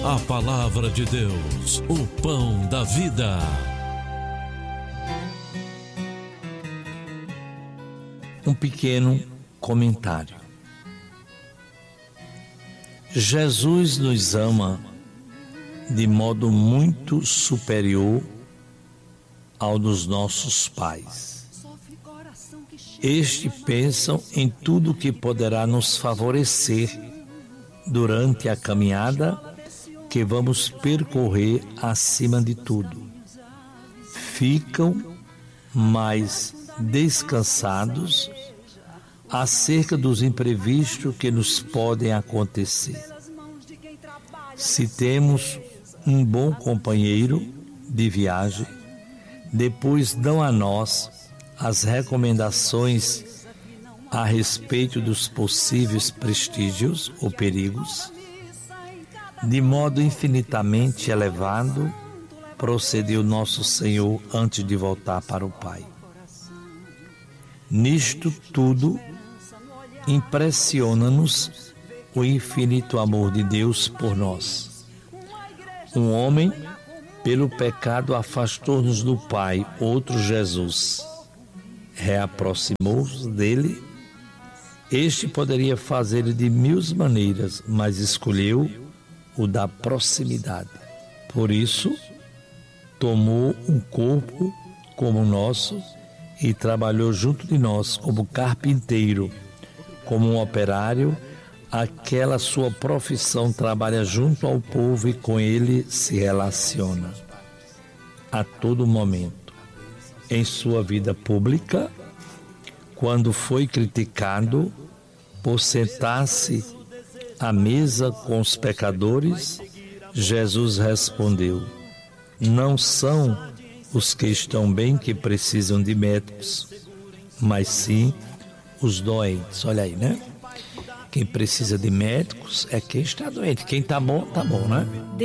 a palavra de Deus, o pão da vida. Um pequeno comentário. Jesus nos ama de modo muito superior ao dos nossos pais. Estes pensam em tudo que poderá nos favorecer durante a caminhada que vamos percorrer acima de tudo. Ficam mais descansados acerca dos imprevistos que nos podem acontecer. Se temos um bom companheiro de viagem, depois dão a nós as recomendações a respeito dos possíveis prestígios ou perigos. De modo infinitamente elevado, procedeu nosso Senhor antes de voltar para o Pai. Nisto tudo, impressiona-nos o infinito amor de Deus por nós. Um homem, pelo pecado, afastou-nos do Pai, outro Jesus. Reaproximou-nos dele. Este poderia fazer de mil maneiras, mas escolheu o da proximidade. Por isso, tomou um corpo como o nosso e trabalhou junto de nós como carpinteiro, como um operário. Aquela sua profissão trabalha junto ao povo e com ele se relaciona a todo momento. Em sua vida pública, quando foi criticado por sentar-se à mesa com os pecadores, Jesus respondeu: não são os que estão bem que precisam de médicos, mas sim os doentes. Olha aí, né? Quem precisa de médicos é quem está doente. Quem está bom, né?